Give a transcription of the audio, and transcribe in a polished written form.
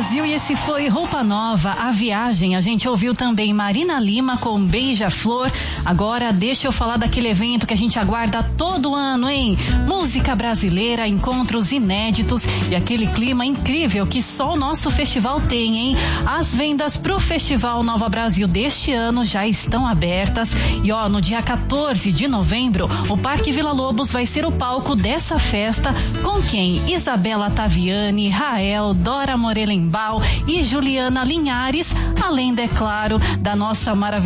Brasil, e esse foi Roupa Nova, A Viagem. A gente ouviu também Marina Lima com Beija-Flor. Agora deixa eu falar daquele evento que a gente aguarda todo ano, hein? Música brasileira, encontros inéditos e aquele clima incrível que só o nosso festival tem, hein? As vendas pro Festival Nova Brasil deste ano já estão abertas e no dia 14 de novembro, o Parque Vila Lobos vai ser o palco dessa festa com quem? Isabela Taviani, Rael, Dora Morelenbaum e Juliana Linhares, além, é claro, da nossa maravilhosa